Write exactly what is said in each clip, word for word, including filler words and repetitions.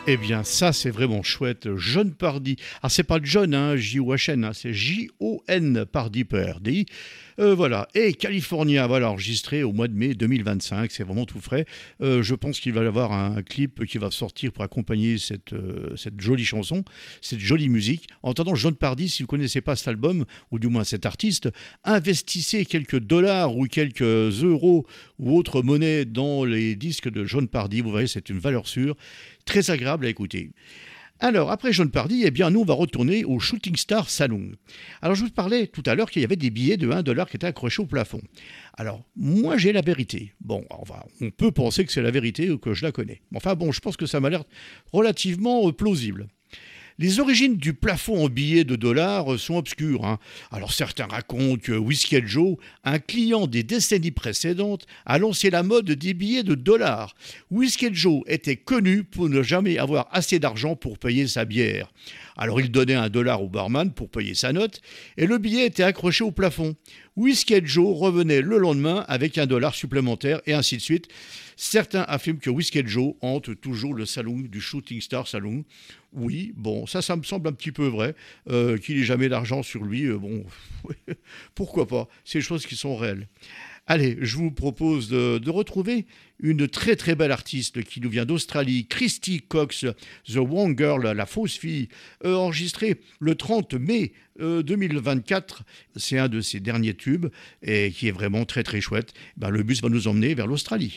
Eh bien, ça, c'est vraiment chouette. Jon Pardi. Ah, c'est pas John, hein, J O H N, hein, c'est J O N, Pardi, P R D I. Euh, voilà. Et California, voilà, enregistré au mois de mai deux mille vingt-cinq. C'est vraiment tout frais. Euh, je pense qu'il va y avoir un clip qui va sortir pour accompagner cette, euh, cette jolie chanson, cette jolie musique. En attendant, Jon Pardi, si vous ne connaissez pas cet album, ou du moins cet artiste, investissez quelques dollars ou quelques euros ou autre monnaie dans les disques de Jon Pardi. Vous verrez, c'est une valeur sûre. Très agréable à écouter. Alors, après Jon Pardi, eh bien, nous, on va retourner au Shooting Star Saloon. Alors, je vous parlais tout à l'heure qu'il y avait des billets de un dollar qui étaient accrochés au plafond. Alors, moi, j'ai la vérité. Bon, enfin, on peut penser que c'est la vérité ou que je la connais. Enfin, bon, je pense que ça m'a l'air relativement euh, plausible. Les origines du plafond en billets de dollars sont obscures. Hein. Alors certains racontent que Whiskey Joe, un client des décennies précédentes, a lancé la mode des billets de dollars. Whiskey Joe était connu pour ne jamais avoir assez d'argent pour payer sa bière. Alors il donnait un dollar au barman pour payer sa note et le billet était accroché au plafond. Whiskey Joe revenait le lendemain avec un dollar supplémentaire et ainsi de suite. Certains affirment que Whiskey Joe hante toujours le salon du Shooting Star Saloon. Oui, bon, ça, ça me semble un petit peu vrai, euh, qu'il n'ait jamais d'argent sur lui. Euh, bon, pourquoi pas, c'est des choses qui sont réelles. Allez, je vous propose de, de retrouver une très très belle artiste qui nous vient d'Australie, Christy Cox, The One Girl, la fausse fille, euh, enregistrée le trente mai euh, deux mille vingt-quatre. C'est un de ses derniers tubes et qui est vraiment très très chouette. Ben, le bus va nous emmener vers l'Australie.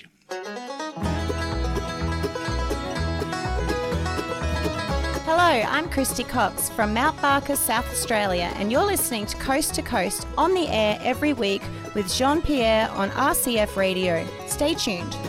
Hello, I'm Christy Cox from Mount Barker, South Australia, and you're listening to Coast to Coast on the air every week with Jean-Pierre on R C F Radio. Stay tuned.